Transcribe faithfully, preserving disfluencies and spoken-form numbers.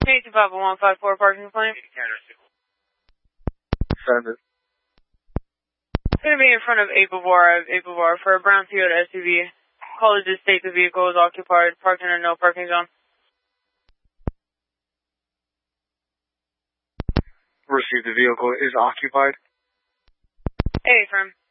Hey, two five one five four parking complaint. Send it. It's going to be in front of Apelbar, Apelbar for a brown Toyota S U V. College state the vehicle is occupied, parked in a no parking zone. Received, the vehicle is occupied. Hey, firm.